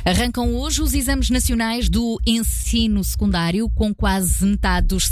Arrancam hoje os exames nacionais do ensino secundário, com quase metade dos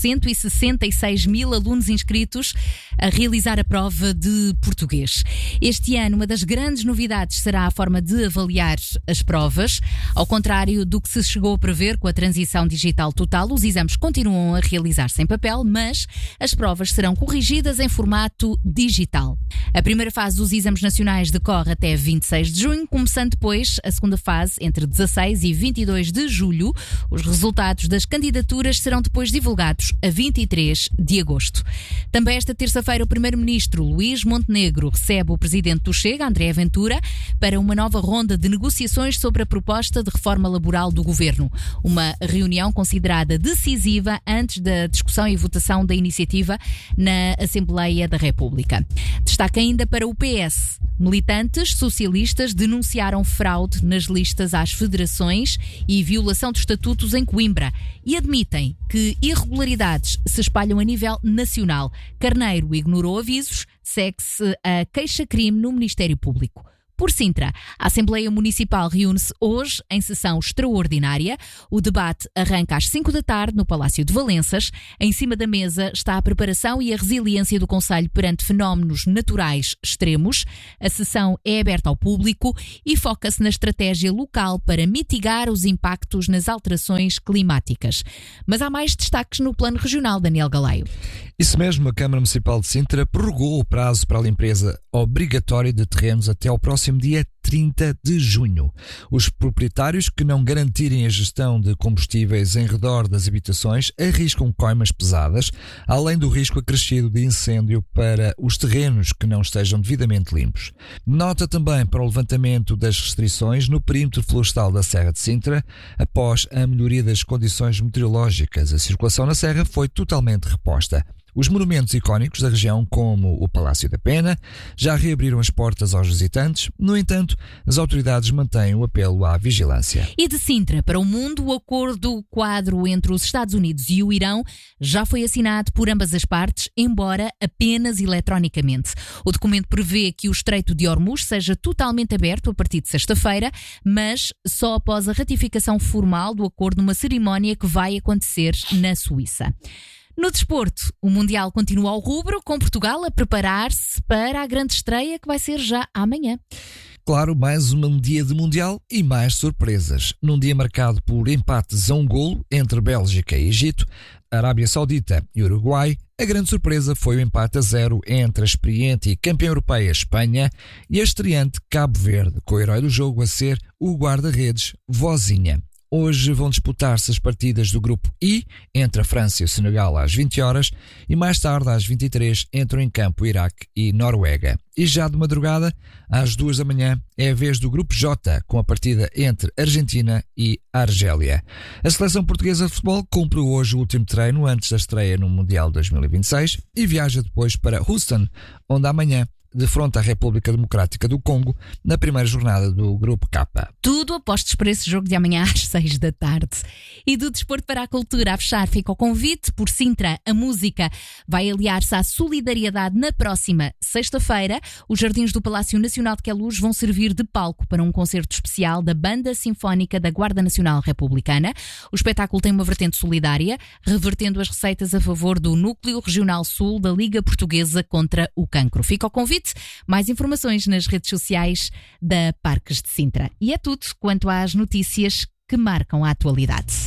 166 mil alunos inscritos a realizar a prova de português. Este ano, uma das grandes novidades será a forma de avaliar as provas. Ao contrário do que se chegou a prever com a transição digital total, os exames continuam a realizar-se em papel, mas as provas serão corrigidas em formato digital. A primeira fase dos exames nacionais decorre até 26 de junho, começando depois a segunda fase entre 16 e 22 de julho. Os resultados das candidaturas serão depois divulgados a 23 de agosto. Também esta terça-feira o Primeiro-Ministro Luís Montenegro recebe o Presidente do Chega, André Ventura, para uma nova ronda de negociações sobre a proposta de reforma laboral do Governo. Uma reunião considerada decisiva antes da discussão e votação da iniciativa na Assembleia da República. Destaque ainda para o PS. Militantes socialistas denunciaram fraude nas listas às federações e violação de estatutos em Coimbra e admitem que irregularidades se espalham a nível nacional. Carneiro ignorou avisos, segue-se a queixa-crime no Ministério Público. Por Sintra, a Assembleia Municipal reúne-se hoje em sessão extraordinária. O debate arranca às 5 da tarde no Palácio de Valenças. Em cima da mesa está a preparação e a resiliência do Concelho perante fenómenos naturais extremos. A sessão é aberta ao público e foca-se na estratégia local para mitigar os impactos nas alterações climáticas. Mas há mais destaques no plano regional, Daniel Galaio. Isso mesmo, a Câmara Municipal de Sintra prorrogou o prazo para a limpeza obrigatória de terrenos até ao próximo dia 30 de junho. Os proprietários que não garantirem a gestão de combustíveis em redor das habitações arriscam coimas pesadas, além do risco acrescido de incêndio para os terrenos que não estejam devidamente limpos. Nota também para o levantamento das restrições no perímetro florestal da Serra de Sintra, após a melhoria das condições meteorológicas. A circulação na Serra foi totalmente reposta. Os monumentos icónicos da região, como o Palácio da Pena, já reabriram as portas aos visitantes. No entanto, as autoridades mantêm o apelo à vigilância. E de Sintra para o mundo, o acordo quadro entre os Estados Unidos e o Irão já foi assinado por ambas as partes, embora apenas eletronicamente. O documento prevê que o Estreito de Hormuz seja totalmente aberto a partir de sexta-feira, mas só após a ratificação formal do acordo numa cerimónia que vai acontecer na Suíça. No desporto, o Mundial continua ao rubro, com Portugal a preparar-se para a grande estreia que vai ser já amanhã. Claro, mais um dia de Mundial e mais surpresas. Num dia marcado por empates a um golo entre Bélgica e Egito, Arábia Saudita e Uruguai, a grande surpresa foi o empate a 0 entre a experiente e campeã europeia Espanha e a estreante Cabo Verde, com o herói do jogo a ser o guarda-redes Vozinha. Hoje vão disputar-se as partidas do grupo I, entre a França e o Senegal às 20 horas e mais tarde às 23 entram em campo Iraque e Noruega. E já de madrugada, às 2 da manhã, é a vez do grupo J, com a partida entre Argentina e Argélia. A seleção portuguesa de futebol cumpre hoje o último treino antes da estreia no Mundial 2026 e viaja depois para Houston, onde amanhã defronta a República Democrática do Congo na primeira jornada do Grupo K. Tudo apostos para esse jogo de amanhã às 6 da tarde. E do desporto para a cultura, a fechar fica o convite. Por Sintra, a música vai aliar-se à solidariedade na próxima sexta-feira. Os jardins do Palácio Nacional de Queluz vão servir de palco para um concerto especial da Banda Sinfónica da Guarda Nacional Republicana. O espetáculo tem uma vertente solidária, revertendo as receitas a favor do Núcleo Regional Sul da Liga Portuguesa contra o Cancro. Fica o convite. Mais informações nas redes sociais da Parques de Sintra. E é tudo quanto às notícias que marcam a atualidade.